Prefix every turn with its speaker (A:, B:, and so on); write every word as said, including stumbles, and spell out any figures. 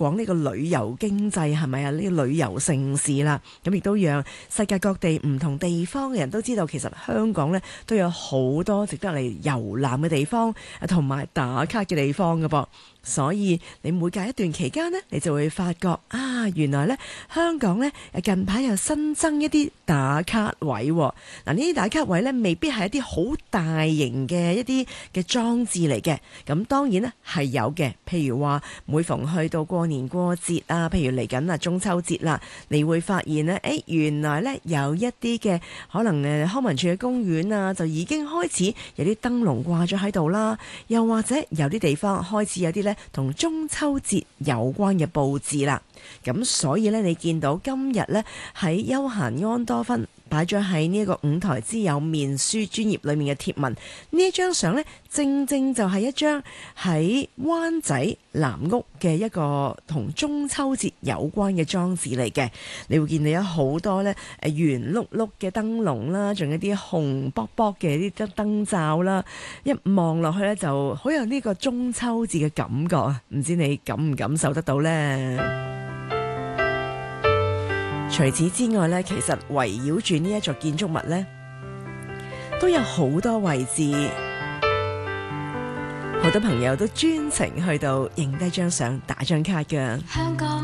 A: 廣呢個旅遊經濟，係咪啊？呢個旅遊盛事啦，咁亦都讓世界各地唔同地方嘅人都知道，其實香港呢都有好多值得嚟遊覽嘅地方，同埋打卡嘅地方㗎噃。所以你每隔一段期間呢，你就會發覺啊，原來呢香港呢近排又新增一啲打卡位。嗱，呢啲打卡位呢未必係一啲好大型嘅一啲嘅裝置嚟嘅。咁當然呢係有嘅，譬如話每逢去到過年過節啊，譬如嚟緊啊中秋節啦，你會發現呢，誒原來呢有一啲嘅可能誒康文署嘅公園啊，就已經開始有啲燈籠掛咗喺度啦，又或者有啲地方開始有啲呢同中秋節有關嘅佈置啦。咁所以呢，你見到今日呢喺休閒安多芬擺咗喺呢一個五台之友面書專頁裏面嘅貼文，呢一張相呢，正正就係一張喺灣仔藍屋嘅一個同中秋節有關嘅裝置嚟嘅。你會見到有好多呢誒圓碌碌嘅燈籠啦，仲有啲紅卜卜嘅啲燈罩啦，一望落去呢，就好有呢個中秋節嘅感覺啊！唔知你感唔感受得到呢？除此之外呢，其實圍繞住呢一座建築物呢，都有好多位置，好多朋友都專程去到影低張相、打張卡㗎。香港